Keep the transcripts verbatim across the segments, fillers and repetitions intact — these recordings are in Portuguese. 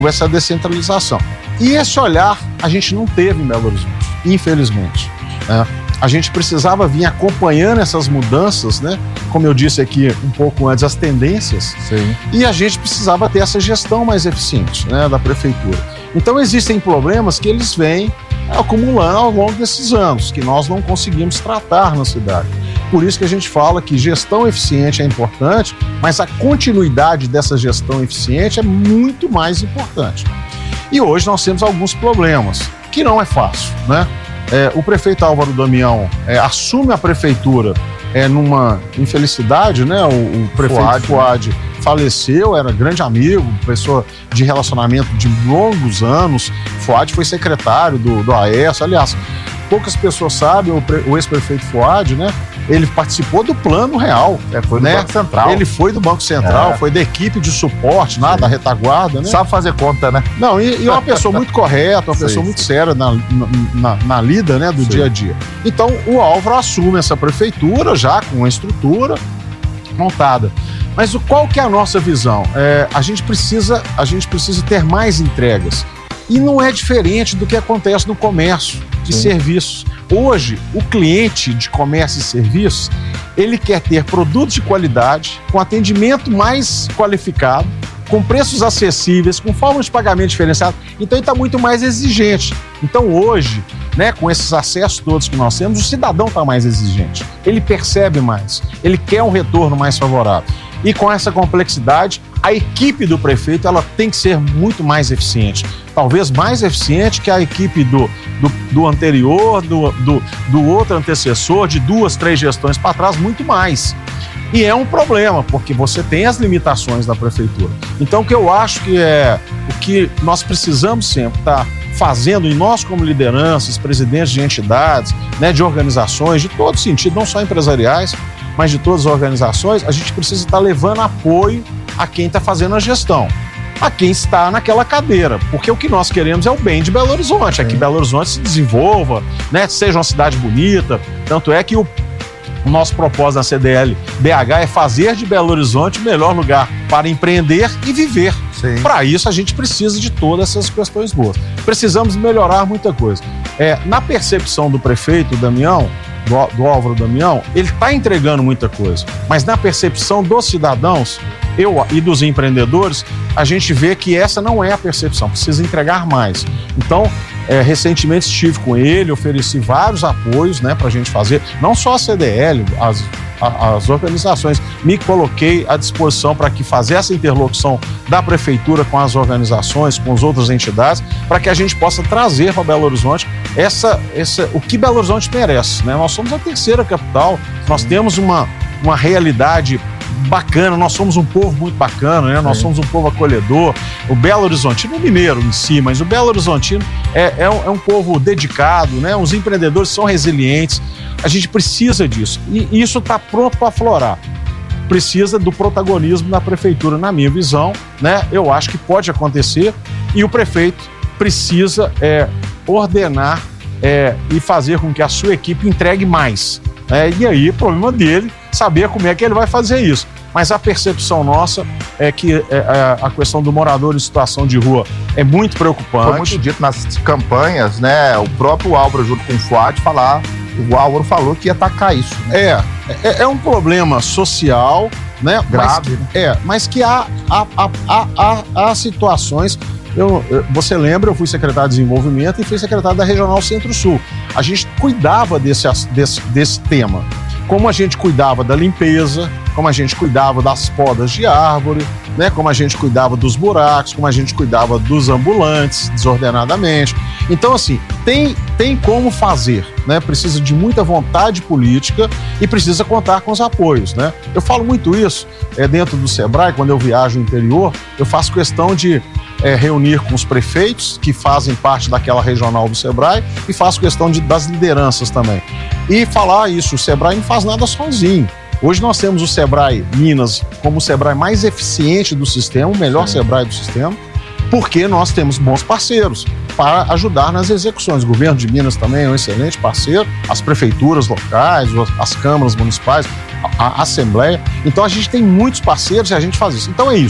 essa descentralização. E esse olhar a gente não teve em Belo Horizonte, infelizmente, né? A gente precisava vir acompanhando essas mudanças, né? Como eu disse aqui um pouco antes, as tendências. Sim. E a gente precisava ter essa gestão mais eficiente, né, da prefeitura. Então existem problemas que eles vêm acumulando ao longo desses anos, que nós não conseguimos tratar na cidade. Por isso que a gente fala que gestão eficiente é importante, mas a continuidade dessa gestão eficiente é muito mais importante. E hoje nós temos alguns problemas, que não é fácil, né? É, o prefeito Álvaro Damião é, assume a prefeitura é, numa infelicidade, né? O, o prefeito Fuad, Fuad né? faleceu, era grande amigo, pessoa de relacionamento de longos anos. Fuad foi secretário do, do Aécio, aliás, poucas pessoas sabem, o, pre, o ex-prefeito Fuad, né? Ele participou do Plano Real. É, foi do né? Banco Central. Ele foi do Banco Central, é. foi da equipe de suporte, né? Da retaguarda, né? Sabe fazer conta, né? Não, e, e uma pessoa muito correta, uma sim, pessoa sim. muito séria na, na, na lida, né, do sim. dia a dia. Então, o Álvaro assume essa prefeitura já com uma estrutura montada. Mas o, qual que é a nossa visão? É, a gente precisa, a gente precisa ter mais entregas. E não é diferente do que acontece no comércio de sim. serviços. Hoje, o cliente de comércio e serviços, ele quer ter produtos de qualidade, com atendimento mais qualificado, com preços acessíveis, com forma de pagamento diferenciado. Então, ele está muito mais exigente. Então, hoje, né, com esses acessos todos que nós temos, o cidadão está mais exigente. Ele percebe mais, ele quer um retorno mais favorável. E com essa complexidade, a equipe do prefeito ela tem que ser muito mais eficiente. Talvez mais eficiente que a equipe do, do, do anterior, do, do, do outro antecessor, de duas, três gestões para trás, muito mais. E é um problema, porque você tem as limitações da prefeitura. Então, o que eu acho que é o que nós precisamos sempre estar fazendo, e nós como lideranças, presidentes de entidades, né, de organizações, de todo sentido, não só empresariais, mas de todas as organizações, a gente precisa estar levando apoio a quem está fazendo a gestão, a quem está naquela cadeira, porque o que nós queremos é o bem de Belo Horizonte, é que Belo Horizonte se desenvolva, né, seja uma cidade bonita. Tanto é que o, o nosso propósito na C D L B H é fazer de Belo Horizonte o melhor lugar para empreender e viver. Para isso a gente precisa de todas essas questões boas. Precisamos melhorar muita coisa. É, na percepção do prefeito Damião, do, do Álvaro Damião, ele está entregando muita coisa, mas na percepção dos cidadãos eu, e dos empreendedores, a gente vê que essa não é a percepção, precisa entregar mais. Então, é, recentemente estive com ele, ofereci vários apoios, né, para a gente fazer, não só a C D L, as, a, as organizações, me coloquei à disposição para que fazer essa interlocução da prefeitura com as organizações, com as outras entidades, para que a gente possa trazer para Belo Horizonte essa, essa, o que Belo Horizonte merece, né? Nós somos a terceira capital, nós temos uma, uma realidade bacana, nós somos um povo muito bacana, né? Nós somos um povo acolhedor. O Belo Horizontino, o mineiro em si, mas o Belo Horizontino é, é, um, é um povo dedicado, né? Os empreendedores são resilientes. A gente precisa disso. E isso está pronto para aflorar. Precisa do protagonismo da prefeitura, na minha visão, né? Eu acho que pode acontecer e o prefeito precisa é, ordenar é, e fazer com que a sua equipe entregue mais. É, e aí, o problema dele, saber como é que ele vai fazer isso. Mas a percepção nossa é que é, a questão do morador em situação de rua é muito preocupante. Foi muito dito nas campanhas, né? O próprio Álvaro, junto com o Fuad, falar, o Álvaro falou que ia atacar isso. Né? É, é, é um problema social, né? Grave. Mas, é, mas que há, há, há, há, há situações. Eu, você lembra, eu fui secretário de desenvolvimento e fui secretário da Regional Centro-Sul. A gente cuidava desse, desse, desse tema. Como a gente cuidava da limpeza, como a gente cuidava das podas de árvore, né? Como a gente cuidava dos buracos, como a gente cuidava dos ambulantes desordenadamente. Então, assim, tem, tem como fazer, né? Precisa de muita vontade política e precisa contar com os apoios, né? Eu falo muito isso é, dentro do Sebrae, quando eu viajo no interior, eu faço questão de é, reunir com os prefeitos que fazem parte daquela regional do Sebrae e faço questão de, das lideranças também. E falar isso, o Sebrae não faz nada sozinho. Hoje nós temos o Sebrae Minas como o Sebrae mais eficiente do sistema, o melhor Sim. Sebrae do sistema, porque nós temos bons parceiros para ajudar nas execuções. O governo de Minas também é um excelente parceiro, as prefeituras locais, as câmaras municipais, a, a Assembleia. Então a gente tem muitos parceiros e a gente faz isso. Então é isso.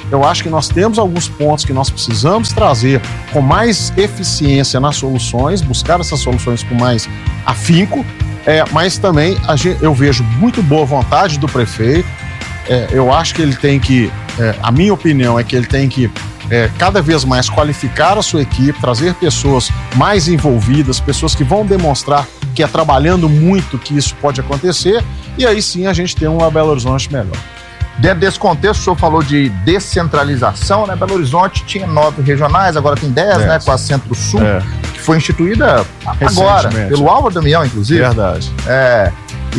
Eu acho que nós temos alguns pontos que nós precisamos trazer com mais eficiência nas soluções, buscar essas soluções com mais afinco, é, mas também a gente, eu vejo muito boa vontade do prefeito. É, eu acho que ele tem que, é, a minha opinião é que ele tem que é, cada vez mais qualificar a sua equipe, trazer pessoas mais envolvidas, pessoas que vão demonstrar que é trabalhando muito que isso pode acontecer, e aí sim a gente tem uma Belo Horizonte melhor. Dentro desse contexto, o senhor falou de descentralização, né? Belo Horizonte tinha nove regionais, agora tem dez, dez. né? Com a Centro-Sul, é. que foi instituída agora, pelo Álvaro Damião, inclusive. Verdade. É,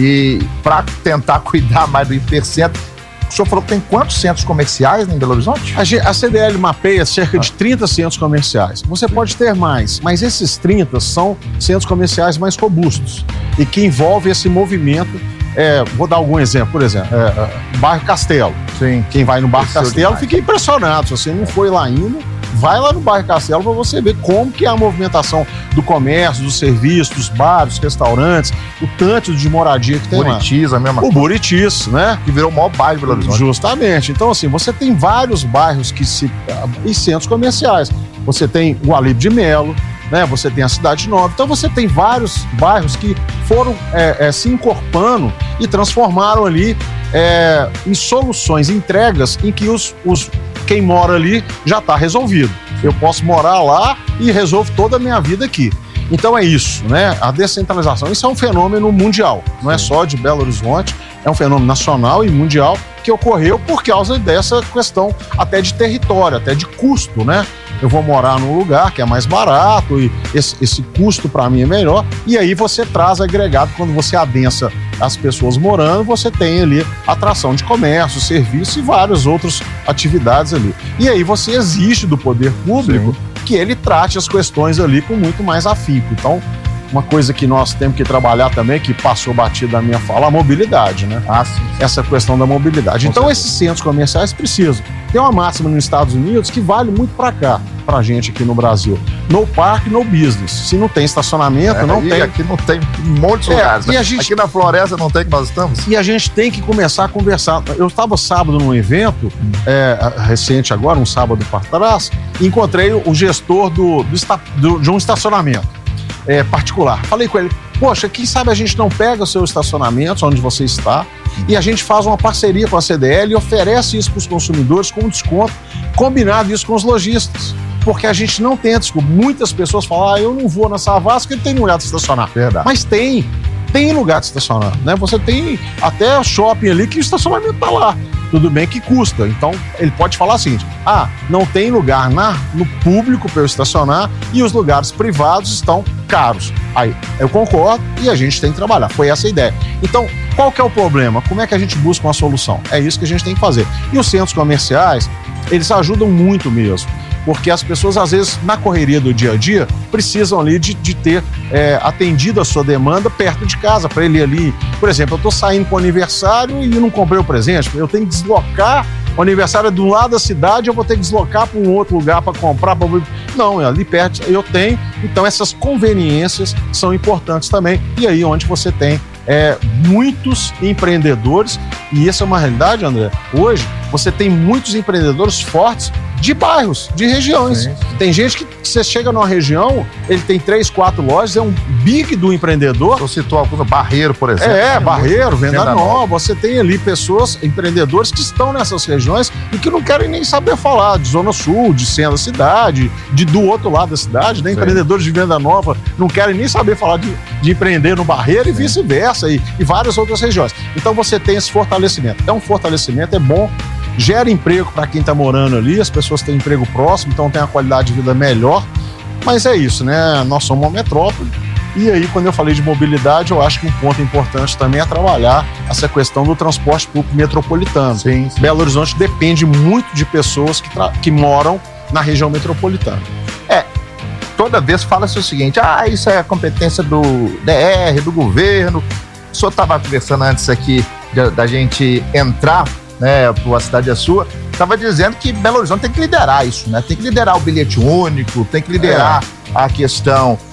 e para tentar cuidar mais do hipercentro, o senhor falou que tem quantos centros comerciais em Belo Horizonte? A, a C D L mapeia cerca de trinta centros comerciais. Você Sim. pode ter mais, mas esses trinta são centros comerciais mais robustos e que envolve esse movimento. É, vou dar algum exemplo, por exemplo, é, é, Bairro Castelo. Sim. Quem vai no Bairro Isso Castelo fica impressionado. Se você não foi lá ainda, vai lá no Bairro Castelo para você ver como que é a movimentação do comércio, dos serviços, dos bares, dos restaurantes, o tanto de moradia que tem Buritis, lá. a mesma O Buritis, né? Que virou o maior bairro de Belo Horizonte. Justamente. Então, assim, você tem vários bairros que se... e centros comerciais. Você tem o Alípio de Melo, né? Você tem a Cidade Nova. Então você tem vários bairros que foram é, é, se encorpando e transformaram ali é, em soluções, entregas em que os, os, quem mora ali já está resolvido. Eu posso morar lá e resolvo toda a minha vida aqui. Então é isso, né? A descentralização. Isso é um fenômeno mundial, não é só de Belo Horizonte, é um fenômeno nacional e mundial que ocorreu por causa dessa questão até de território, até de custo, né? Eu vou morar num lugar que é mais barato e esse, esse custo para mim é melhor, e aí você traz agregado, quando você adensa as pessoas morando, você tem ali atração de comércio, serviço e várias outras atividades ali. E aí você exige do poder público Sim. que ele trate as questões ali com muito mais afinco. Então, uma coisa que nós temos que trabalhar também, que passou batido da minha fala, a mobilidade, né? Ah, sim. Essa questão da mobilidade. Com então, certeza. Esses centros comerciais precisam. Tem uma máxima nos Estados Unidos que vale muito para cá, pra gente aqui no Brasil. No park, no business. Se não tem estacionamento, é, não tem. Aqui não tem um monte de é, lugares. Né? E a gente... Aqui na Floresta não tem que nós estamos. E a gente tem que começar a conversar. Eu estava sábado num evento, hum. é, recente agora, um sábado para trás, e encontrei o gestor do, do, do, de um estacionamento. É, particular. Falei com ele, poxa, quem sabe a gente não pega o seu estacionamento, onde você está, e a gente faz uma parceria com a C D L e oferece isso para os consumidores com desconto, combinado isso com os lojistas. Porque a gente não tem desculpa. Muitas pessoas falam, ah, eu não vou na Savasca, ele tem lugar de estacionar. Verdade. Mas tem, tem lugar de estacionar, né? Você tem até shopping ali que o estacionamento está lá. Tudo bem que custa. Então, ele pode falar assim, ah, não tem lugar na, no público para eu estacionar e os lugares privados estão caros. Aí, eu concordo e a gente tem que trabalhar. Foi essa a ideia. Então, qual que é o problema? Como é que a gente busca uma solução? É isso que a gente tem que fazer. E os centros comerciais, eles ajudam muito mesmo. Porque as pessoas, às vezes, na correria do dia a dia, precisam ali de, de ter é, atendido a sua demanda perto de casa, para ele ali. Por exemplo, eu estou saindo para o aniversário e não comprei o presente, eu tenho que deslocar, o aniversário é do lado da cidade, eu vou ter que deslocar para um outro lugar para comprar. Pra... Não, ali perto eu tenho. Então, essas conveniências são importantes também. E aí, onde você tem é, muitos empreendedores, e essa é uma realidade, André, hoje você tem muitos empreendedores fortes de bairros, de regiões. Sim. Tem gente que, que você chega numa região, ele tem três, quatro lojas, é um big do empreendedor. Você citou alguma, Barreiro, por exemplo. É, Barreiro, Venda, Venda Nova. Nova. Você tem ali pessoas, empreendedores que estão nessas regiões e que não querem nem saber falar de Zona Sul, de centro da cidade, de do outro lado da cidade, né? Empreendedores de Venda Nova não querem nem saber falar de, de empreender no Barreiro e vice-versa, e, e várias outras regiões. Então você tem esse fortalecimento. É um fortalecimento, é bom, gera emprego para quem está morando ali, as pessoas têm emprego próximo, então tem uma qualidade de vida melhor, mas é isso, né? Nós somos uma metrópole, e aí quando eu falei de mobilidade, eu acho que um ponto importante também é trabalhar essa questão do transporte público metropolitano. Sim, sim. Belo Horizonte depende muito de pessoas que, que moram na região metropolitana. É, toda vez fala-se o seguinte, ah, isso é a competência do D R, do governo. O senhor estava conversando antes aqui de, da gente entrar, né, para a cidade é sua, estava dizendo que Belo Horizonte tem que liderar isso, né? Tem que liderar o bilhete único, tem que liderar é. a questão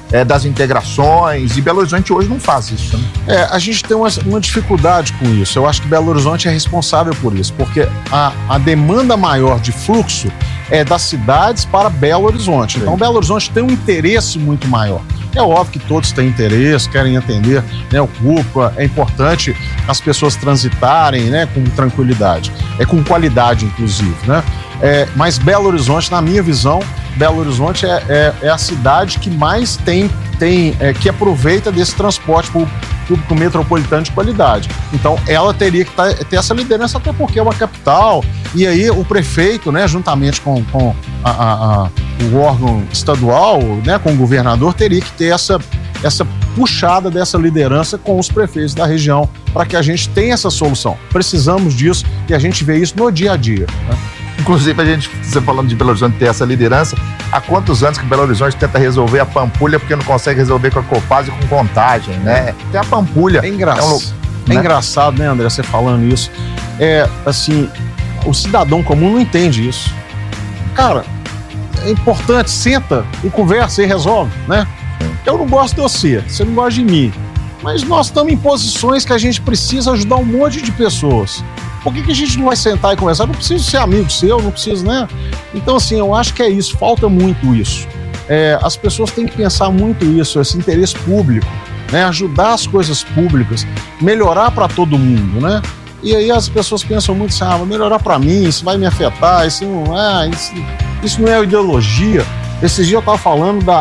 é, das integrações, e Belo Horizonte hoje não faz isso, né? É, a gente tem uma, uma dificuldade com isso. Eu acho que Belo Horizonte é responsável por isso, porque a, a demanda maior de fluxo é das cidades para Belo Horizonte. Então, Belo Horizonte tem um interesse muito maior. É óbvio que todos têm interesse, querem atender, né, ocupa, é importante as pessoas transitarem, né, com tranquilidade, é com qualidade, inclusive, né? É, mas Belo Horizonte, na minha visão, Belo Horizonte é, é, é a cidade que mais tem, tem é, que aproveita desse transporte público metropolitano de qualidade. Então, ela teria que tá, ter essa liderança, até porque é uma capital, e aí o prefeito, né, juntamente com, com a, a, a, o órgão estadual, né, com o governador, teria que ter essa, essa puxada dessa liderança com os prefeitos da região, para que a gente tenha essa solução. Precisamos disso e a gente vê isso no dia a dia, né? Inclusive, a gente, você falando de Belo Horizonte ter essa liderança, há quantos anos que Belo Horizonte tenta resolver a Pampulha porque não consegue resolver com a Copasa e com Contagem, né? Tem a Pampulha. É, engra... é, um... é né? engraçado, né, André, você falando isso. É, assim, o cidadão comum não entende isso. Cara, é importante, senta e conversa e resolve, né? Eu não gosto de você, você não gosta de mim, mas nós estamos em posições que a gente precisa ajudar um monte de pessoas. Por que, que a gente não vai sentar e conversar? Não preciso ser amigo seu, não preciso, né? Então, assim, eu acho que é isso, falta muito isso. É, as pessoas têm que pensar muito isso, esse interesse público, né? Ajudar as coisas públicas, melhorar para todo mundo, né? E aí as pessoas pensam muito assim, ah, vai melhorar para mim, isso vai me afetar, isso não é, isso, isso não é ideologia. Esses dias eu estava falando da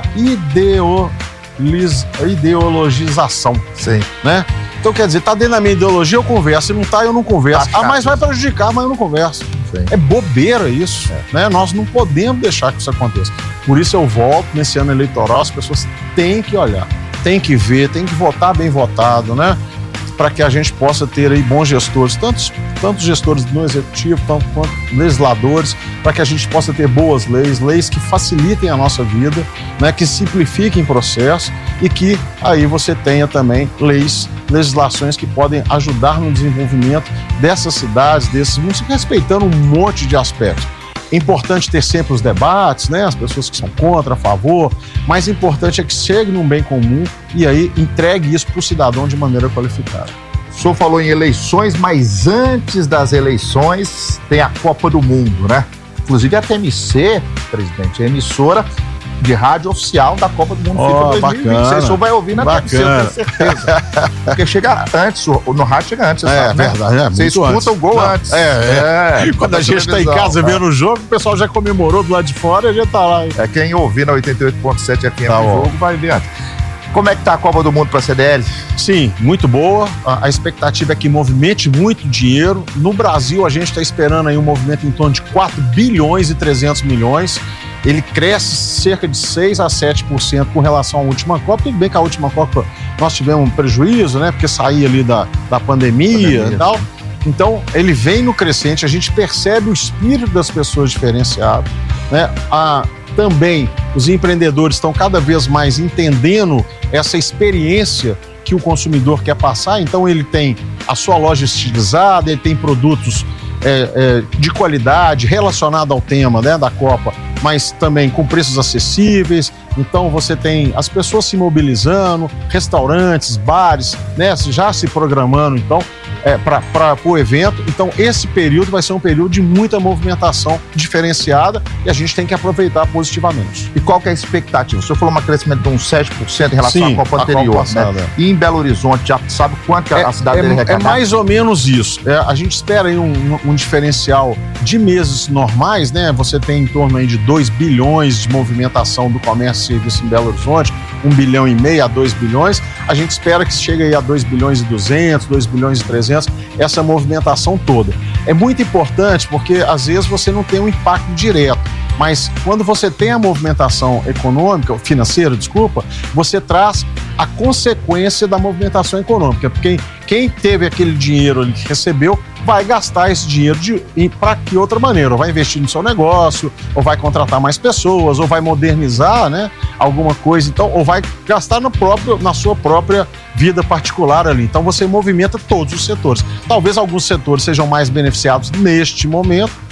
ideoliz, ideologização, sim, né? Então, quer dizer, tá dentro da minha ideologia, eu converso. Se não tá, eu não converso. Tá, ah, mas vai prejudicar, mas eu não converso. Sim. É bobeira isso, é. né? Nós não podemos deixar que isso aconteça. Por isso eu volto nesse ano eleitoral, as pessoas têm que olhar, têm que ver, têm que votar bem votado, né? Para que a gente possa ter aí bons gestores, tantos, tantos gestores no executivo, tanto quanto legisladores, para que a gente possa ter boas leis, leis que facilitem a nossa vida, né, que simplifiquem o processo e que aí você tenha também leis, legislações que podem ajudar no desenvolvimento dessas cidades, desses municípios, respeitando um monte de aspectos. É importante ter sempre os debates, né? As pessoas que são contra, a favor. Mais importante é que chegue num bem comum e aí entregue isso para o cidadão de maneira qualificada. O senhor falou em eleições, mas antes das eleições tem a Copa do Mundo, né? Inclusive a T M C, presidente, é emissora de rádio oficial da Copa do Mundo oh, FIFA dois mil e vinte e seis. O senhor vai ouvir na T M C, eu tenho certeza. Porque chega antes, no rádio chega antes, você é, sabe, né? Verdade, é, você escuta antes. o gol Não, antes. É, é. Quando a gente está em casa tá vendo o jogo, o pessoal já comemorou do lado de fora e a gente tá lá. É, quem ouvir na oitenta e oito ponto sete F M tá no jogo vai ver antes. Como é que tá a Copa do Mundo para a C D L? Sim, muito boa. A, a expectativa é que movimente muito dinheiro. No Brasil, a gente está esperando aí um movimento em torno de quatro bilhões e trezentos milhões. Ele cresce cerca de seis a sete por cento com relação à última Copa. Tudo bem que a última Copa nós tivemos um prejuízo, né? Porque saía ali da, da pandemia, pandemia e tal. Então, ele vem no crescente, a gente percebe o espírito das pessoas diferenciado, né? A, também os empreendedores estão cada vez mais entendendo essa experiência que o consumidor quer passar. Então, ele tem a sua loja estilizada, ele tem produtos é, é, de qualidade relacionado ao tema, né, da Copa, mas também com preços acessíveis. Então você tem as pessoas se mobilizando, restaurantes, bares, né, já se programando então é, para o evento. Então esse período vai ser um período de muita movimentação diferenciada e a gente tem que aproveitar positivamente. E qual que é a expectativa? O senhor falou um crescimento de uns sete por cento em relação Sim, à Copa anterior, Copa passada, né? E em Belo Horizonte, já sabe quanto é, a cidade é, dele é mais ou menos isso. É, a gente espera aí um, um diferencial de meses normais, né? Você tem em torno aí de dois bilhões de movimentação do comércio e serviço em Belo Horizonte, um bilhão e meio a dois bilhões. A gente espera que chegue aí a dois bilhões e duzentos, dois bilhões e trezentos, essa movimentação toda. É muito importante porque às vezes você não tem um impacto direto, mas quando você tem a movimentação econômica, financeira, desculpa, você traz a consequência da movimentação econômica, porque quem teve aquele dinheiro ali que recebeu vai gastar esse dinheiro para que outra maneira, ou vai investir no seu negócio, ou vai contratar mais pessoas, ou vai modernizar, né, alguma coisa, então, ou vai gastar no próprio, na sua própria vida particular ali. Então você movimenta todos os setores. Talvez alguns setores sejam mais beneficiados neste momento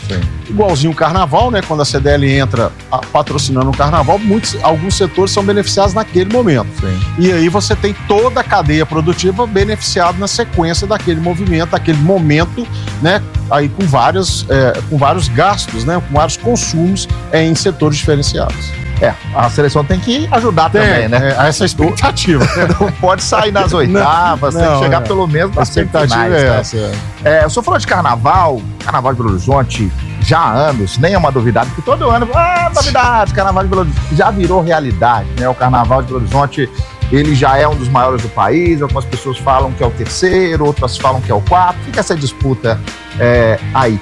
Sim. Igualzinho o carnaval, né? Quando a C D L entra a, patrocinando o carnaval, muitos, alguns setores são beneficiados naquele momento. Sim. E aí você tem toda a cadeia produtiva beneficiada na sequência daquele movimento, daquele momento, né? Aí com, várias, é, com vários gastos, né? Com vários consumos é, em setores diferenciados. É, a seleção tem que ajudar tem, também, né? É, essa expectativa. Não pode sair nas oitavas, não, tem que chegar é. pelo menos nas expectativa semifinais, é né? essa. É. É, o senhor falou de carnaval, carnaval de Belo Horizonte, já há anos, nem é uma novidade, porque todo ano, ah, novidade, carnaval de Belo Horizonte, já virou realidade, né? O carnaval de Belo Horizonte, ele já é um dos maiores do país, algumas pessoas falam que é o terceiro, outras falam que é o quarto, fica essa disputa é, aí.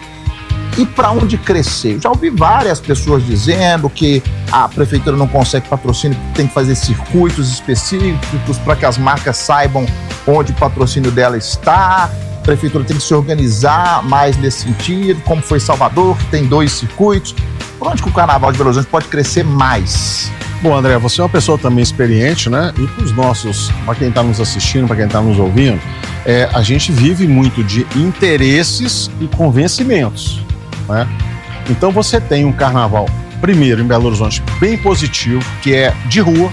E para onde crescer? Eu já ouvi várias pessoas dizendo que a prefeitura não consegue patrocínio, tem que fazer circuitos específicos para que as marcas saibam onde o patrocínio dela está. A prefeitura tem que se organizar mais nesse sentido, como foi Salvador, que tem dois circuitos. Por onde que o Carnaval de Belo Horizonte pode crescer mais? Bom, André, você é uma pessoa também experiente, né? E para os nossos, para quem está nos assistindo, para quem está nos ouvindo, é, a gente vive muito de interesses e convencimentos. Né? Então você tem um carnaval, primeiro em Belo Horizonte, bem positivo, que é de rua.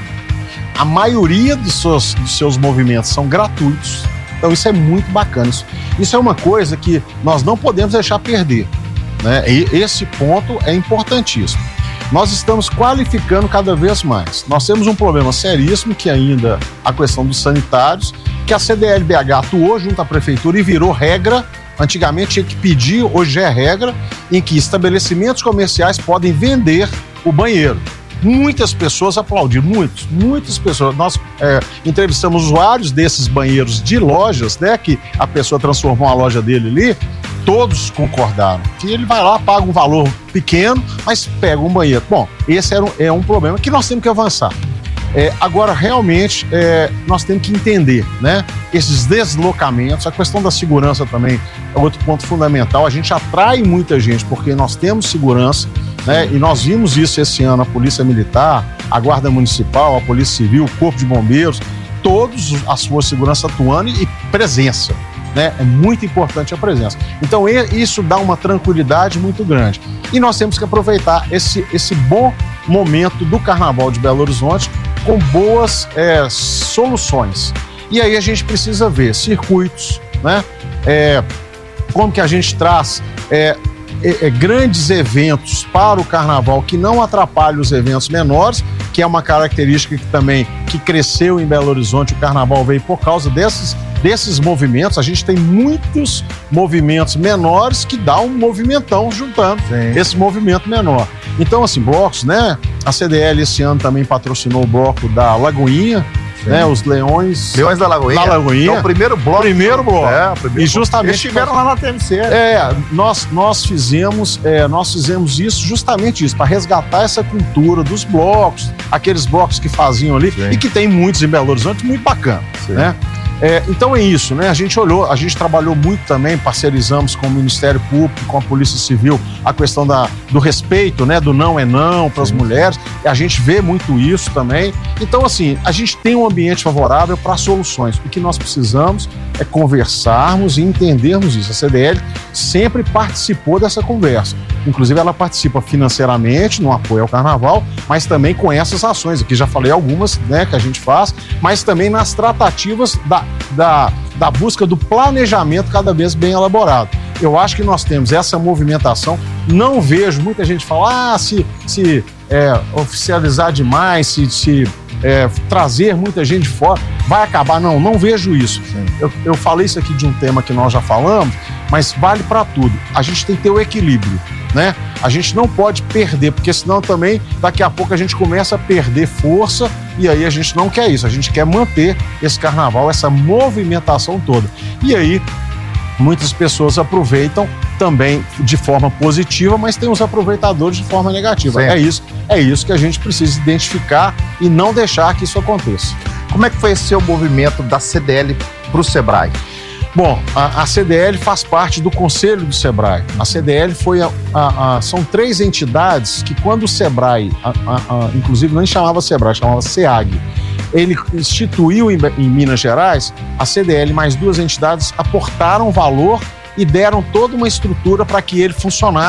A maioria dos seus, dos seus movimentos são gratuitos. Então isso é muito bacana. Isso, isso é uma coisa que nós não podemos deixar perder, né? E esse ponto é importantíssimo. Nós estamos qualificando cada vez mais. Nós temos um problema seríssimo, que ainda a questão dos sanitários, que a C D L B H atuou junto à prefeitura e virou regra. Antigamente tinha que pedir, hoje já é regra, em que estabelecimentos comerciais podem vender o banheiro. Muitas pessoas aplaudiram, muitos, muitas pessoas. Nós é, entrevistamos usuários desses banheiros de lojas, né, que a pessoa transformou a loja dele ali, todos concordaram que ele vai lá, paga um valor pequeno, mas pega um banheiro. Bom, esse era um, é um problema que nós temos que avançar. É, agora, realmente, é, nós temos que entender, né, esses deslocamentos, a questão da segurança também é outro ponto fundamental. A gente atrai muita gente porque nós temos segurança, né, e nós vimos isso esse ano, a Polícia Militar, a Guarda Municipal, a Polícia Civil, o Corpo de Bombeiros, todos as forças de segurança atuando e presença, né, é muito importante a presença. Então, isso dá uma tranquilidade muito grande. E nós temos que aproveitar esse, esse bom momento do Carnaval de Belo Horizonte com boas é, soluções. E aí a gente precisa ver circuitos, né? É, como que a gente traz é, é, é, grandes eventos para o Carnaval que não atrapalhem os eventos menores, que é uma característica que também que cresceu em Belo Horizonte. O Carnaval veio por causa desses, desses movimentos. A gente tem muitos movimentos menores que dá um movimentão juntando Sim. esse movimento menor. Então, assim, blocos, né? A C D L esse ano também patrocinou o bloco da Lagoinha, Sim. né? Os Leões... Leões da Lagoinha. Da Lagoinha. É o primeiro bloco. Primeiro bloco. É, primeiro e justamente... Eles estiveram lá na T M C. É, nós, nós fizemos é, nós fizemos isso, justamente isso, para resgatar essa cultura dos blocos, aqueles blocos que faziam ali, Sim. e que tem muitos em Belo Horizonte, muito bacana, Sim. né? É, então é isso, né? A gente olhou, a gente trabalhou muito também, parcerizamos com o Ministério Público, com a Polícia Civil, a questão da, do respeito, né? Do não é não para as mulheres. E a gente vê muito isso também. Então, assim, a gente tem um ambiente favorável para soluções. O que nós precisamos é conversarmos e entendermos isso. A C D L sempre participou dessa conversa. Inclusive, ela participa financeiramente no apoio ao Carnaval, mas também com essas ações. Aqui já falei algumas, né, que a gente faz, mas também nas tratativas da, da, da busca do planejamento cada vez bem elaborado. Eu acho que nós temos essa movimentação. Não vejo muita gente falar, ah, se, se é, oficializar demais, se... se É, trazer muita gente de fora, vai acabar. Não, não vejo isso. Eu, eu falei isso aqui de um tema que nós já falamos, mas vale para tudo. A gente tem que ter o equilíbrio, né? A gente não pode perder, porque senão também daqui a pouco a gente começa a perder força e aí a gente não quer isso. A gente quer manter esse carnaval, essa movimentação toda. E aí muitas pessoas aproveitam também de forma positiva, mas tem os aproveitadores de forma negativa. É isso, é isso que a gente precisa identificar e não deixar que isso aconteça. Como é que foi esse seu movimento da C D L para o Sebrae? Bom, a, a C D L faz parte do Conselho do Sebrae. A C D L foi a, a, a, são três entidades que quando o Sebrae, a, a, a, inclusive nem chamava Sebrae, chamava SEAG, ele instituiu em, em Minas Gerais, a C D L mais duas entidades aportaram valor e deram toda uma estrutura para que ele funcionasse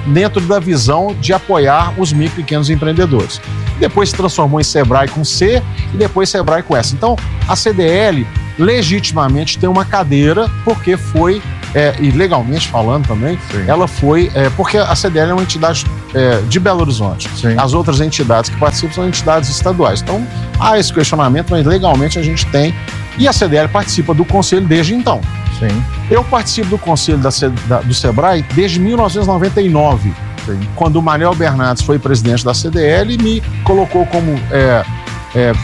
dentro da visão de apoiar os micro e pequenos empreendedores. Depois se transformou em Sebrae com C e depois Sebrae com S. Então, a C D L legitimamente tem uma cadeira porque foi, é, e legalmente falando também, Sim. ela foi, é, porque a C D L é uma entidade é, de Belo Horizonte. Sim. As outras entidades que participam são entidades estaduais. Então, há esse questionamento, mas legalmente a gente tem, e a C D L participa do conselho desde então. Sim. Eu participo do conselho da, da, do Sebrae desde mil novecentos e noventa e nove, Sim. quando o Manuel Bernardes foi presidente da C D L e me colocou como é, é,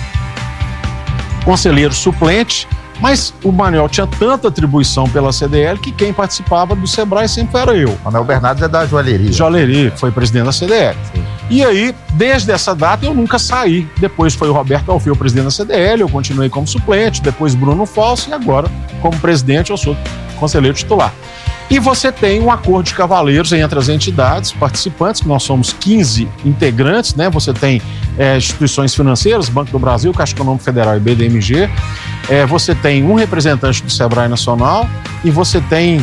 conselheiro suplente, mas o Manuel tinha tanta atribuição pela C D L que quem participava do Sebrae sempre era eu. Manuel Bernardes é da Joalheria. Joalheria, foi presidente da C D L. Sim. E aí, desde essa data, eu nunca saí. Depois foi o Roberto Alfeu, presidente da C D L, eu continuei como suplente, depois Bruno Falso, e agora, como presidente, eu sou conselheiro titular. E você tem um acordo de cavaleiros entre as entidades participantes, que nós somos quinze integrantes, né? Você tem é, instituições financeiras, Banco do Brasil, Caixa Econômica Federal e B D M G. É, você tem um representante do Sebrae Nacional e você tem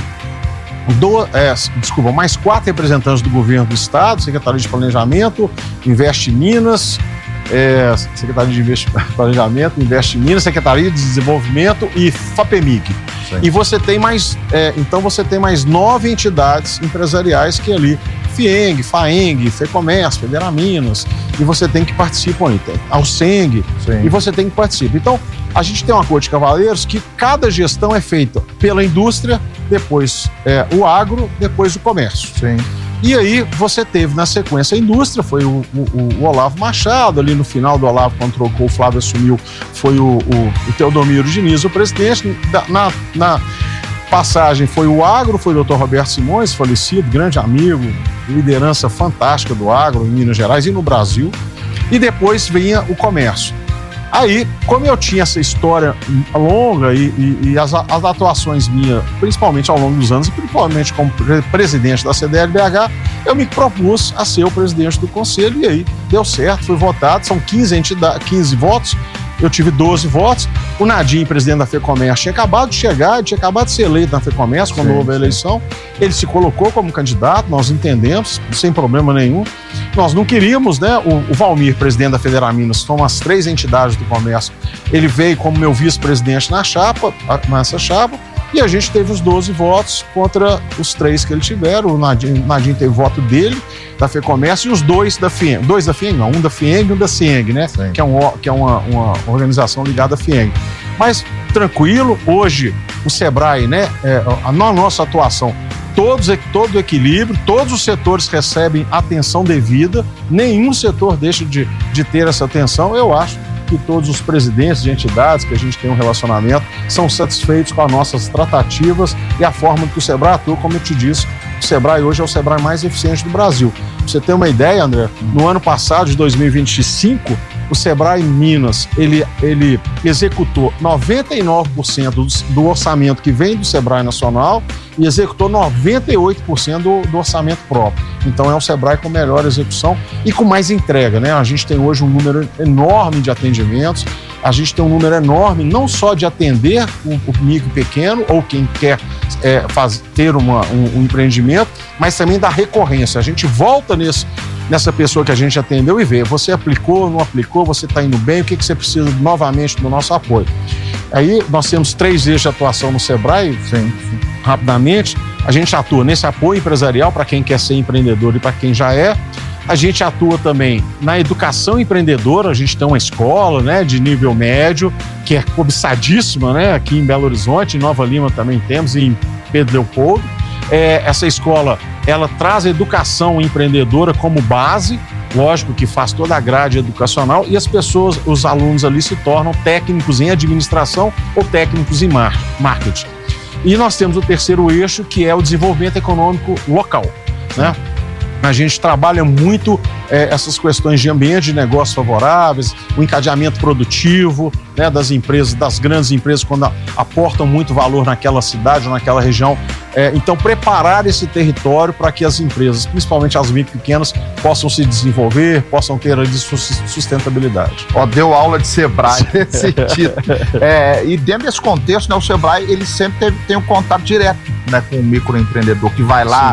Do, é, desculpa, mais quatro representantes do governo do estado, Secretaria de Planejamento, Investe Minas, é, Secretaria de Investi- Planejamento, Investe Minas, Secretaria de Desenvolvimento e FAPEMIG. Sim. E você tem mais, é, então você tem mais nove entidades empresariais que ali, FIENG, FAENG, FEComércio, Federaminas, e você tem que participar aí, tem Alseng, e você tem que participar. Então, a gente tem um acordo de cavaleiros que cada gestão é feita pela indústria, depois é, o agro, depois o comércio. Sim. E aí você teve na sequência a indústria, foi o, o, o Olavo Machado, ali no final do Olavo, quando trocou, o Flávio assumiu, foi o, o, o Teodomiro Diniz, o presidente. Na, na passagem foi o agro, foi o doutor Roberto Simões, falecido, grande amigo, liderança fantástica do agro em Minas Gerais e no Brasil. E depois vinha o comércio. Aí, como eu tinha essa história longa e, e, e as, as atuações minhas, principalmente ao longo dos anos, e principalmente como presidente da C D L B H, eu me propus a ser o presidente do conselho e aí deu certo, fui votado, são quinze, entidades, quinze votos, eu tive doze votos. O Nadim, presidente da FEComércio, tinha acabado de chegar, tinha acabado de ser eleito na FEComércio quando sim, houve a eleição. Ele se colocou como candidato, nós entendemos, sem problema nenhum. Nós não queríamos, né? O, o Valmir, presidente da Federaminas, são as três entidades do comércio. Ele veio como meu vice-presidente na chapa, nessa chapa, e a gente teve os doze votos contra os três que ele tiveram. O Nadim, o Nadim teve voto dele, da FEComércio, e os dois da FIENG. Dois da FIENG, não, um da FIENG e um da CIENG, né? Sim. Que é, um, que é uma, uma organização ligada à FIENG. Mas tranquilo, hoje o Sebrae, né? É, a, a nossa atuação, todos, todo o equilíbrio, todos os setores recebem atenção devida, nenhum setor deixa de, de ter essa atenção. Eu acho que todos os presidentes de entidades que a gente tem um relacionamento são satisfeitos com as nossas tratativas e a forma que o Sebrae atua. Como eu te disse, o Sebrae hoje é o Sebrae mais eficiente do Brasil. Pra você ter uma ideia, André, no ano passado, de dois mil e vinte e cinco, o Sebrae Minas, ele, ele executou noventa e nove por cento do, do orçamento que vem do Sebrae Nacional e executou noventa e oito por cento do, do orçamento próprio. Então é o Sebrae com melhor execução e com mais entrega, né? A gente tem hoje um número enorme de atendimentos, a gente tem um número enorme não só de atender o, o micro e pequeno ou quem quer é, faz, ter uma, um, um empreendimento, mas também da recorrência. A gente volta nesse nessa pessoa que a gente atendeu e vê, você aplicou, não aplicou, você está indo bem, o que, que você precisa novamente do nosso apoio. Aí nós temos três eixos de atuação no Sebrae, sim, sim. Rapidamente, a gente atua nesse apoio empresarial para quem quer ser empreendedor e para quem já é. A gente atua também na educação empreendedora, a gente tem uma escola, né, de nível médio, que é cobiçadíssima, né, aqui em Belo Horizonte, em Nova Lima também temos, e em Pedro Leopoldo. É, essa escola, ela traz a educação empreendedora como base, lógico que faz toda a grade educacional, e as pessoas, os alunos ali se tornam técnicos em administração ou técnicos em marketing. E nós temos o terceiro eixo, que é o desenvolvimento econômico local, né? A gente trabalha muito é, essas questões de ambiente de negócios favoráveis, o encadeamento produtivo, né, das empresas, das grandes empresas, quando a, aportam muito valor naquela cidade ou naquela região. É, então, preparar esse território para que as empresas, principalmente as micro e pequenas, possam se desenvolver, possam ter ali sustentabilidade. Ó, deu aula de Sebrae nesse sentido. É, e dentro desse contexto, né, o Sebrae ele sempre teve, tem um contato direto, né, com o microempreendedor que vai lá, sim,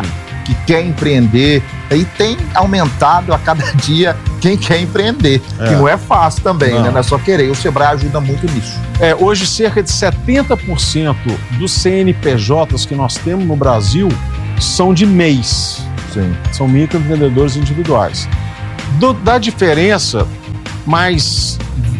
que quer empreender, e tem aumentado a cada dia quem quer empreender, é. que não é fácil também, não. né? Não é só querer, o Sebrae ajuda muito nisso. É, hoje cerca de setenta por cento dos C N P Js que nós temos no Brasil são de M E Is, Sim. são microempreendedores individuais. Do, da diferença, mas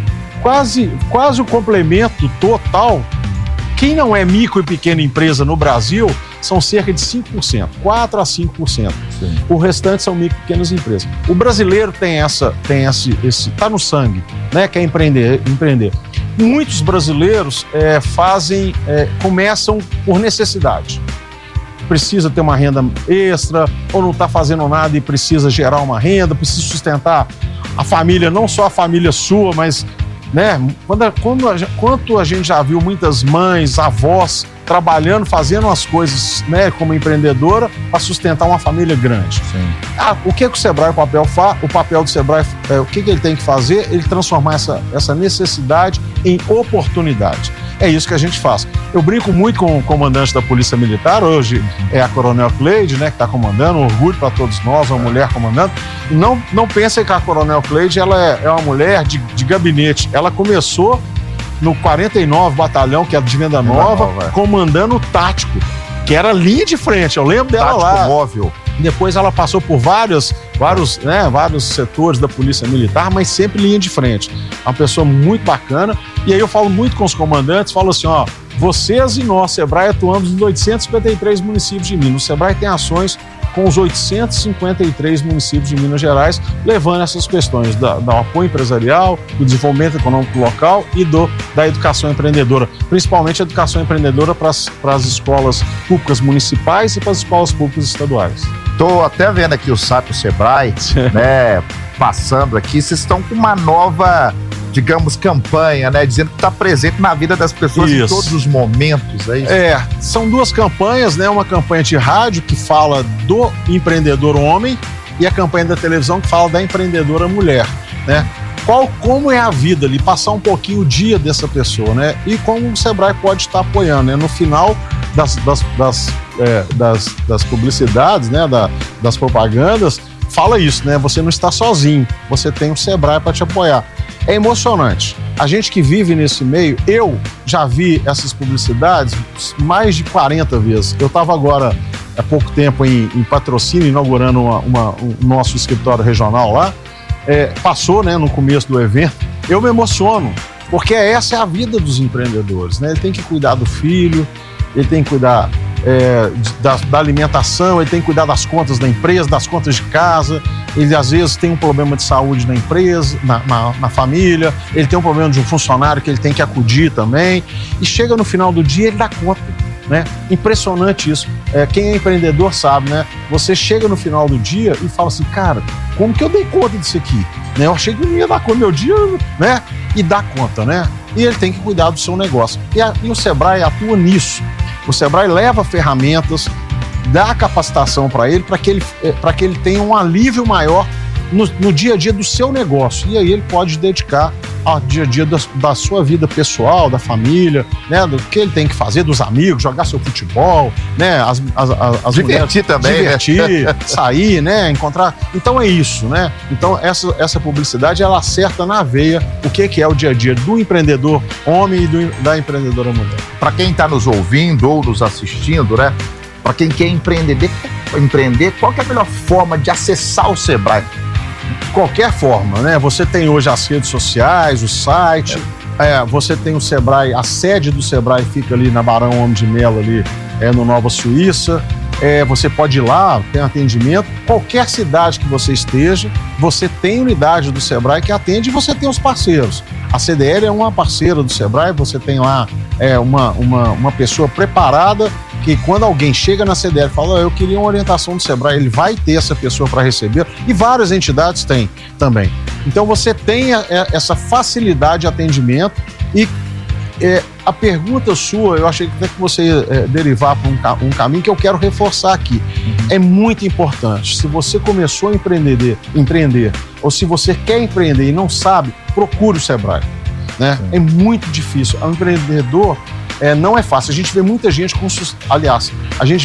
quase, quase o complemento total, quem não é micro e pequena empresa no Brasil são cerca de cinco por cento, quatro a cinco por cento. Sim. O restante são micro e pequenas empresas. O brasileiro tem essa, tem esse, esse, tá no sangue, né? Quer empreender, empreender. Muitos brasileiros é, fazem, é, começam por necessidade. Precisa ter uma renda extra, ou não está fazendo nada e precisa gerar uma renda, precisa sustentar a família, não só a família sua, mas, né, quando, quando a, quanto a gente já viu muitas mães, avós, trabalhando, fazendo as coisas, né, como empreendedora para sustentar uma família grande. Sim. Ah, o que, que o Sebrae, o papel, fa, o papel do Sebrae, é, o que, que ele tem que fazer? Ele transformar essa, essa necessidade em oportunidade. É isso que a gente faz. Eu brinco muito com o comandante da Polícia Militar, hoje é a Coronel Cleide, né, que está comandando, um orgulho para todos nós, uma mulher comandando. Não, não pensem que a Coronel Cleide ela é, é uma mulher de, de gabinete. Ela começou no quarenta e nove Batalhão, que é de Venda Nova, Nova, comandando o tático, que era linha de frente. Eu lembro dela tático lá. Móvel. Depois ela passou por vários, vários, né, vários setores da Polícia Militar, mas sempre linha de frente. Uma pessoa muito bacana. E aí eu falo muito com os comandantes, falo assim, ó, vocês e nós, Sebrae, atuamos nos oitocentos e cinquenta e três municípios de Minas. O Sebrae tem ações com os oitocentos e cinquenta e três municípios de Minas Gerais, levando essas questões da, do apoio empresarial, do desenvolvimento econômico local e do, da educação empreendedora, principalmente a educação empreendedora para as escolas públicas municipais e para as escolas públicas estaduais. Estou até vendo aqui o site do Sebrae, né, passando aqui, vocês estão com uma nova, digamos, campanha, né, dizendo que está presente na vida das pessoas isso. em todos os momentos. É, isso? É, são duas campanhas, né, uma campanha de rádio que fala do empreendedor homem e a campanha da televisão que fala da empreendedora mulher, né? Qual, como é a vida ali, passar um pouquinho o dia dessa pessoa, né? E como o Sebrae pode estar apoiando, né? No final das, das, das, é, das, das publicidades, né? Da, das propagandas, fala isso, né? Você não está sozinho, você tem o Sebrae para te apoiar. É emocionante. A gente que vive nesse meio, eu já vi essas publicidades mais de quarenta vezes. Eu estava agora, há pouco tempo, em, em Patrocínio, inaugurando uma, uma, um nosso escritório regional lá. É, passou, né, no começo do evento, eu me emociono, porque essa é a vida dos empreendedores, né? Ele tem que cuidar do filho, ele tem que cuidar é, da, da alimentação, ele tem que cuidar das contas da empresa, das contas de casa, ele às vezes tem um problema de saúde na empresa, na, na, na família, ele tem um problema de um funcionário que ele tem que acudir também, e chega no final do dia ele dá conta, né? Impressionante isso. É, quem é empreendedor sabe, né? Você chega no final do dia e fala assim, cara, como que eu dei conta disso aqui? Né? Eu achei que não ia dar conta do meu dia, né? E dá conta, né? E ele tem que cuidar do seu negócio. E, a, e o Sebrae atua nisso. O Sebrae leva ferramentas, dá capacitação para ele, para que ele, para que ele tenha um alívio maior no, no dia a dia do seu negócio. E aí ele pode dedicar ao dia a dia da, da sua vida pessoal, da família, né? Do que ele tem que fazer, dos amigos, jogar seu futebol, né? As, as, as, as divertir mulheres, também, divertir, né? sair, né? Encontrar. Então é isso, né? Então essa, essa publicidade, ela acerta na veia o que, que é o dia a dia do empreendedor homem e do, da empreendedora mulher. Para quem está nos ouvindo ou nos assistindo, né? Para quem quer empreender, empreender, qual que é a melhor forma de acessar o Sebrae? Qualquer forma, né? Você tem hoje as redes sociais, o site, é. É, você tem o Sebrae, a sede do Sebrae fica ali na Barão Homem de Melo, ali é, no Nova Suíça. É, você pode ir lá, tem atendimento. Qualquer cidade que você esteja, você tem unidade do Sebrae que atende e você tem os parceiros. A C D L é uma parceira do Sebrae, você tem lá é, uma, uma, uma pessoa preparada que quando alguém chega na C D L e fala, oh, eu queria uma orientação do Sebrae, ele vai ter essa pessoa para receber, e várias entidades têm também. Então você tem a, a, essa facilidade de atendimento e é, a pergunta sua, eu achei que até que você ia é, derivar para um, um caminho que eu quero reforçar aqui. Uhum. É muito importante. Se você começou a empreender, empreender, ou se você quer empreender e não sabe, procure o Sebrae. Né? É muito difícil. O empreendedor é, não é fácil. A gente vê muita gente com... Aliás, a gente vê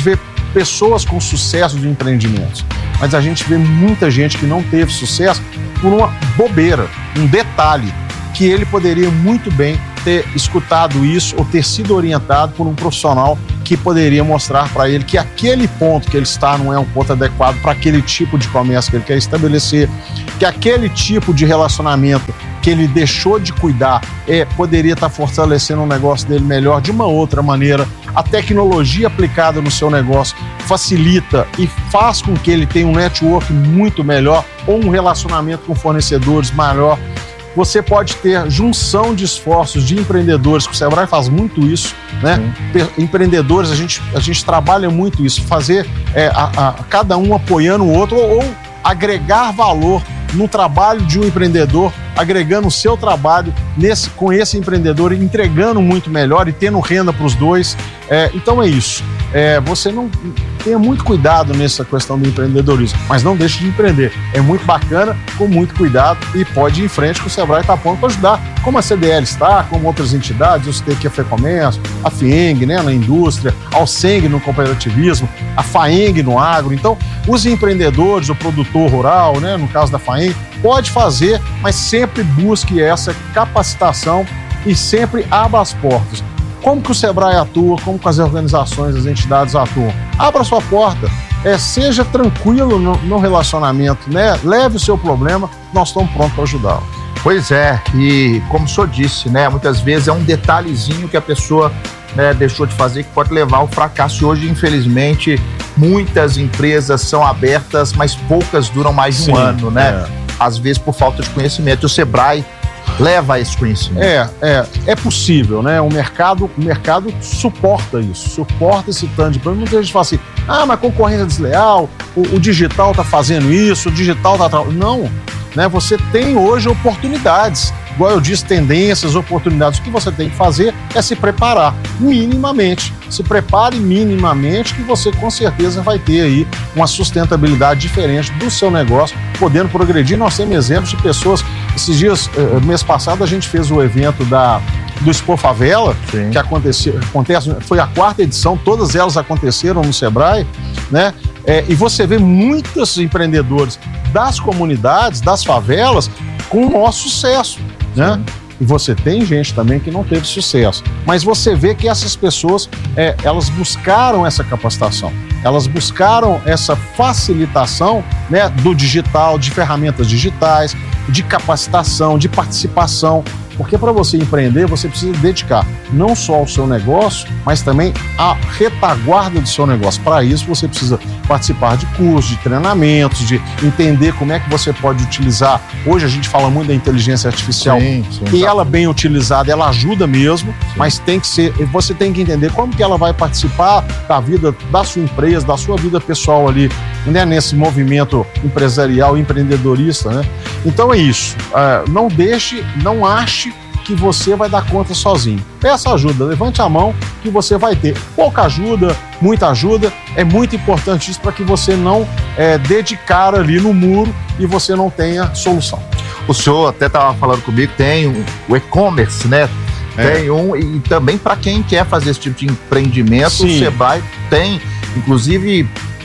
pessoas com sucesso de empreendimentos. Mas a gente vê muita gente que não teve sucesso por uma bobeira, um detalhe, que ele poderia muito bem ter escutado isso ou ter sido orientado por um profissional que poderia mostrar para ele que aquele ponto que ele está não é um ponto adequado para aquele tipo de comércio que ele quer estabelecer, que aquele tipo de relacionamento que ele deixou de cuidar é, poderia estar fortalecendo o negócio dele melhor de uma outra maneira. A tecnologia aplicada no seu negócio facilita e faz com que ele tenha um network muito melhor ou um relacionamento com fornecedores maior. Você pode ter junção de esforços de empreendedores, que o Sebrae faz muito isso, né? Empreendedores, a gente, a gente trabalha muito isso, fazer é, a, a, cada um apoiando o outro ou, ou agregar valor no trabalho de um empreendedor, agregando o seu trabalho nesse, com esse empreendedor, entregando muito melhor e tendo renda para os dois. É, então é isso. É, você não tenha muito cuidado nessa questão do empreendedorismo, mas não deixe de empreender. É muito bacana, com muito cuidado, e pode ir em frente, que o Sebrae está pronto para ajudar, como a C D L está, como outras entidades. Eu citei aqui a FEComércio, a FIENG, né, na indústria, a Alceng no cooperativismo, a FAENG no agro. Então, os empreendedores, o produtor rural, né, no caso da FAENG, pode fazer, mas sempre busque essa capacitação e sempre abra as portas. Como que o Sebrae atua, como que as organizações, as entidades atuam? Abra sua porta, é, seja tranquilo no, no relacionamento, né? Leve o seu problema, nós estamos prontos para ajudá-lo. Pois é, e como o senhor disse, né, muitas vezes é um detalhezinho que a pessoa, né, deixou de fazer que pode levar ao fracasso. E hoje, infelizmente, muitas empresas são abertas, mas poucas duram mais de um Sim, ano, né? É. Às vezes por falta de conhecimento. E o Sebrae leva a esse conhecimento. É, é, é possível, né? O mercado, o mercado suporta isso, suporta esse tanto de problema. Muita gente fala assim, ah, mas concorrência desleal, o, o digital tá fazendo isso, o digital tá... Não, né? Você tem hoje oportunidades. Igual eu disse, tendências, oportunidades. O que você tem que fazer é se preparar minimamente. Se prepare minimamente, que você com certeza vai ter aí uma sustentabilidade diferente do seu negócio, podendo progredir. Nós temos exemplos de pessoas. Esses dias, mês passado, a gente fez o evento da, do Expo Favela, Sim. que aconteceu, acontece, foi a quarta edição, todas elas aconteceram no Sebrae, né? É, e você vê muitos empreendedores das comunidades, das favelas, com o maior sucesso, né? E você tem gente também que não teve sucesso. Mas você vê que essas pessoas, é, elas buscaram essa capacitação, elas buscaram essa facilitação, né, do digital, de ferramentas digitais, de capacitação, de participação. Porque para você empreender, você precisa dedicar não só ao seu negócio, mas também à retaguarda do seu negócio. Para isso, você precisa participar de cursos, de treinamentos, de entender como é que você pode utilizar. Hoje a gente fala muito da inteligência artificial, sim, sim, e tá. ela bem utilizada, ela ajuda mesmo, sim. mas tem que ser, você tem que entender como que ela vai participar da vida da sua empresa, da sua vida pessoal ali, né, nesse movimento empresarial, empreendedorista, né? Então é isso. Uh, não deixe, não ache que você vai dar conta sozinho. Peça ajuda, levante a mão que você vai ter. Pouca ajuda, muita ajuda, é muito importante isso para que você não é, dê de cara ali no muro e você não tenha solução. O senhor até estava falando comigo, tem o, o e-commerce, né? É. Tem um, e também para quem quer fazer esse tipo de empreendimento, Sim. o Sebrae tem, inclusive,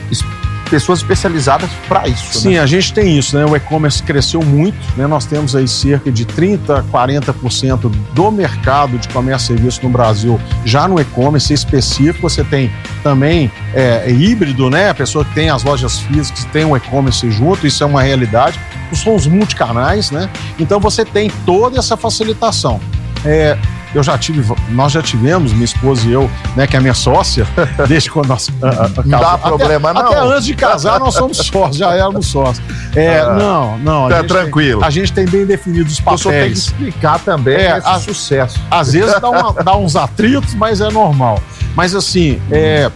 pessoas especializadas para isso. Sim, né? A gente tem isso, né? O e-commerce cresceu muito, né? Nós temos aí cerca de trinta, quarenta por cento do mercado de comércio e serviço no Brasil já no e-commerce específico. Você tem também é, híbrido, né? A pessoa que tem as lojas físicas tem o e-commerce junto, isso é uma realidade. São os multicanais, né? Então você tem toda essa facilitação. É, eu já tive, nós já tivemos, minha esposa e eu, né, que é a minha sócia, desde quando nós uh, Não dá problema, até, não. Até antes de casar, nós somos sócios, já éramos sócios. É, ah, não, não. Tá tranquilo. Tem, a gente tem bem definido os papéis. Eu só tenho que explicar também é, esse a, sucesso. Às vezes dá, uma, dá uns atritos, mas é normal. Mas assim, é,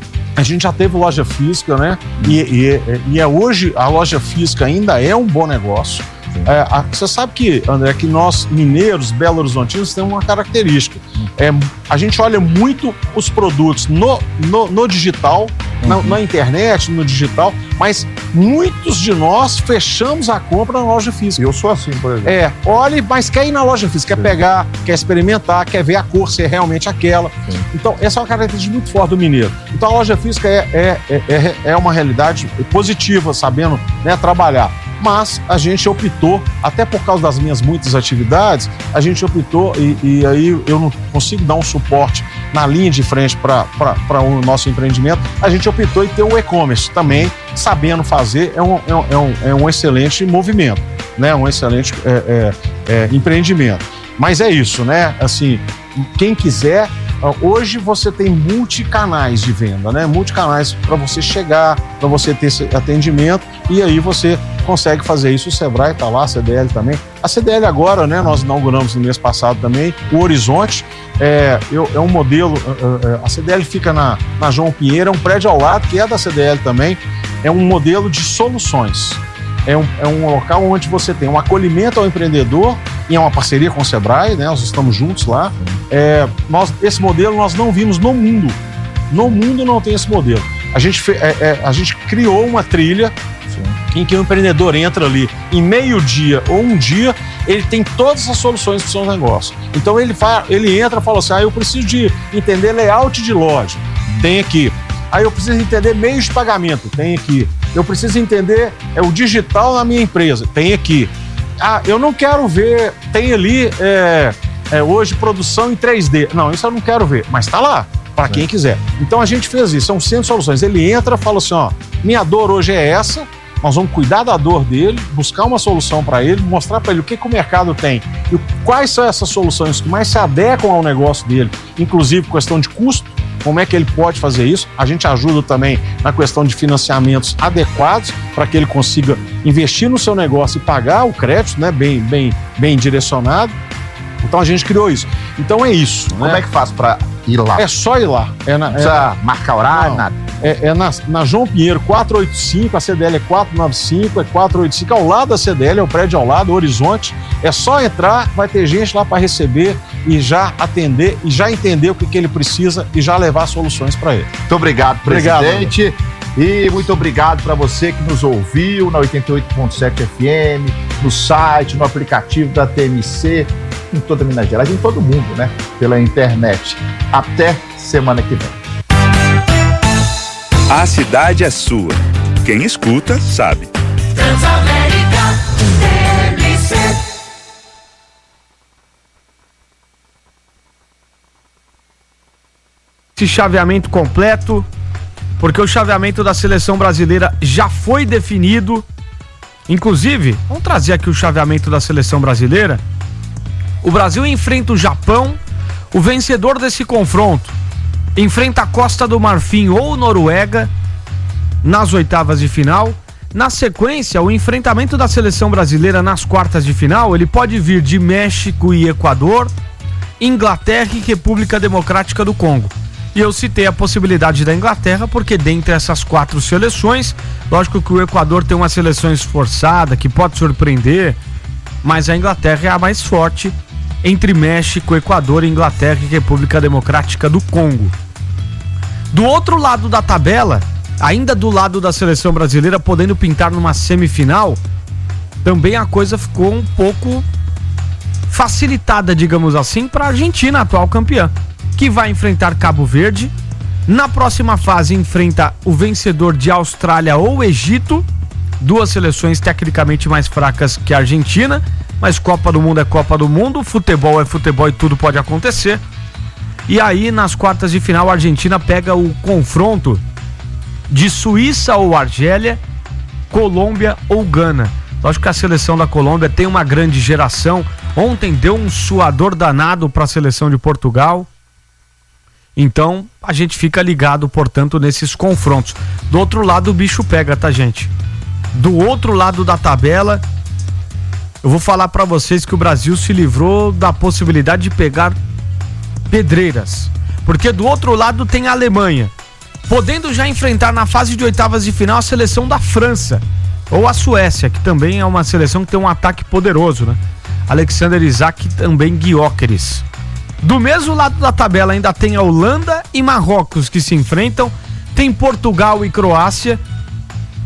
a gente já teve loja física, né? E, e, e é hoje a loja física ainda é um bom negócio. É, a, você sabe que, André, que nós mineiros, Belo Horizontinos, temos uma característica. É, a gente olha muito os produtos no, no, no digital, uhum. na, na internet, no digital, mas Muitos de nós fechamos a compra na loja física. Eu sou assim, por exemplo. É, olha, mas quer ir na loja física, quer Sim. pegar, quer experimentar, quer ver a cor, se é realmente aquela. Sim. Então, essa é uma característica muito forte do mineiro. Então, a loja física é, é, é, é uma realidade positiva, sabendo, né, trabalhar. Mas a gente optou, até por causa das minhas muitas atividades, a gente optou, e, e aí eu não consigo dar um suporte na linha de frente para o nosso empreendimento, a gente optou em ter o e-commerce também, sabendo fazer, é um, é um, é um excelente movimento, né? Um excelente é, é, é, empreendimento. Mas é isso, né? Assim, quem quiser, hoje você tem multicanais de venda, né? Multicanais para você chegar, para você ter esse atendimento, e aí você consegue fazer isso. O Sebrae está lá, a C D L também. A C D L agora, né? Nós inauguramos no mês passado também o Horizonte. É, eu, é um modelo, a C D L fica na, na João Pinheiro, é um prédio ao lado, que é da C D L também. É um modelo de soluções. É um, é um local onde você tem um acolhimento ao empreendedor, e é uma parceria com o Sebrae, né? Nós estamos juntos lá. É, nós, esse modelo nós não vimos no mundo. No mundo não tem esse modelo. A gente, fe, é, é, a gente criou uma trilha Sim. em que o empreendedor entra ali em meio dia ou um dia, ele tem todas as soluções para o seu negócio. Então ele, vai, ele entra e fala assim, ah, eu preciso de entender layout de loja, tem aqui. Aí eu preciso entender meios de pagamento, tem aqui. Eu preciso entender é, o digital na minha empresa, tem aqui. Ah, eu não quero ver, tem ali é, é, hoje produção em três D. Não, isso eu não quero ver, mas tá lá, para quem quiser. Então a gente fez isso, são cem soluções. Ele entra e fala assim, ó, minha dor hoje é essa, nós vamos cuidar da dor dele, buscar uma solução para ele, mostrar para ele o que, que o mercado tem e quais são essas soluções que mais se adequam ao negócio dele, inclusive questão de custo, como é que ele pode fazer isso. A gente ajuda também na questão de financiamentos adequados para que ele consiga investir no seu negócio e pagar o crédito, né, bem, bem, bem direcionado. Então a gente criou isso. Então é isso. Como né? é que faz para ir lá? É só ir lá. É na, Não precisa é, marcar horário, não, nada? É, é na, na João Pinheiro quatrocentos e oitenta e cinco, a C D L é quatrocentos e noventa e cinco, é quatrocentos e oitenta e cinco, ao lado da C D L, é o prédio ao lado, o Horizonte. É só entrar, vai ter gente lá para receber e já atender e já entender o que, que ele precisa e já levar soluções para ele. Muito obrigado, presidente. Obrigado, e muito obrigado para você que nos ouviu na oitenta e oito ponto sete F M, no site, no aplicativo da T M C, em toda Minas Gerais, em todo mundo, né? Pela internet. Até semana que vem. A cidade é sua. Quem escuta, sabe. Transamérica T M C. Esse chaveamento completo, porque o chaveamento da seleção brasileira já foi definido. Inclusive, vamos trazer aqui o chaveamento da seleção brasileira. O Brasil enfrenta o Japão, o vencedor desse confronto enfrenta a Costa do Marfim ou Noruega nas oitavas de final. Na sequência, o enfrentamento da seleção brasileira nas quartas de final, ele pode vir de México e Equador, Inglaterra e República Democrática do Congo. E eu citei a possibilidade da Inglaterra porque dentre essas quatro seleções, lógico que o Equador tem uma seleção esforçada que pode surpreender, mas a Inglaterra é a mais forte entre México, Equador, Inglaterra e República Democrática do Congo. Do outro lado da tabela, ainda do lado da seleção brasileira podendo pintar numa semifinal, também a coisa ficou um pouco facilitada, digamos assim, para a Argentina, atual campeã, que vai enfrentar Cabo Verde. Na próxima fase enfrenta o vencedor de Austrália ou Egito, duas seleções tecnicamente mais fracas que a Argentina, mas Copa do Mundo é Copa do Mundo, futebol é futebol e tudo pode acontecer. E aí nas quartas de final a Argentina pega o confronto de Suíça ou Argélia, Colômbia ou Gana. Lógico que a seleção da Colômbia tem uma grande geração. Ontem deu um suador danado para a seleção de Portugal. Então a gente fica ligado, portanto, nesses confrontos. Do outro lado o bicho pega, tá, gente? Do outro lado da tabela, eu vou falar para vocês que o Brasil se livrou da possibilidade de pegar pedreiras, porque do outro lado tem a Alemanha, podendo já enfrentar na fase de oitavas de final a seleção da França ou a Suécia, que também é uma seleção que tem um ataque poderoso, né? Alexander Isak e também Gyökeres. Do mesmo lado da tabela ainda tem a Holanda e Marrocos que se enfrentam, tem Portugal e Croácia,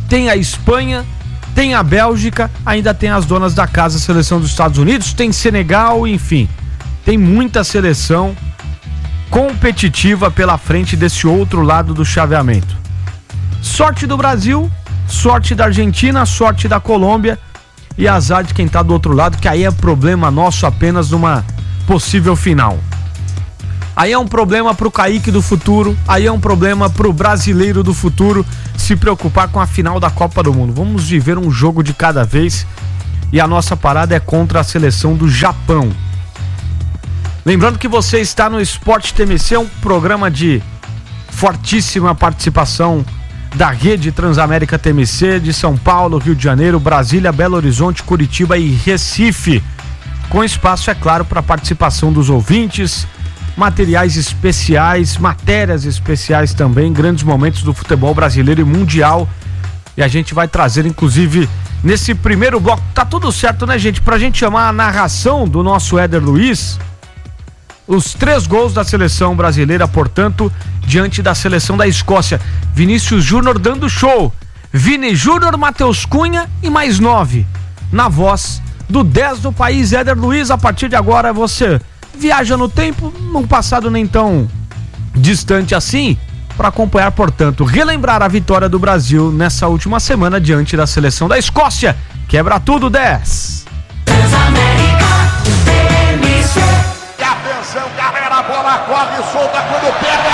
tem a Espanha, tem a Bélgica, ainda tem as donas da casa, a seleção dos Estados Unidos, tem Senegal, enfim. Tem muita seleção competitiva pela frente desse outro lado do chaveamento. Sorte do Brasil, sorte da Argentina, sorte da Colômbia e azar de quem tá do outro lado, que aí é problema nosso apenas numa possível final. Aí é um problema pro Kaique do futuro, aí é um problema pro brasileiro do futuro se preocupar com a final da Copa do Mundo. Vamos viver um jogo de cada vez e a nossa parada é contra a seleção do Japão. Lembrando que você está no Esporte T M C, um programa de fortíssima participação da rede Transamérica T M C de São Paulo, Rio de Janeiro, Brasília, Belo Horizonte, Curitiba e Recife. Com espaço, é claro, para a participação dos ouvintes, materiais especiais, matérias especiais também, grandes momentos do futebol brasileiro e mundial. E a gente vai trazer, inclusive, nesse primeiro bloco, tá tudo certo, né, gente? Pra gente chamar a narração do nosso Éder Luiz, os três gols da seleção brasileira, portanto, diante da seleção da Escócia. Vinícius Júnior dando show. Vini Júnior, Matheus Cunha e mais nove. Na voz do dez do país, Éder Luiz. A partir de agora você viaja no tempo, num passado nem tão distante assim, para acompanhar, portanto, relembrar a vitória do Brasil nessa última semana diante da seleção da Escócia. Quebra tudo, dez. Transamérica T M C. Atenção, galera, a bola corre solta quando pega.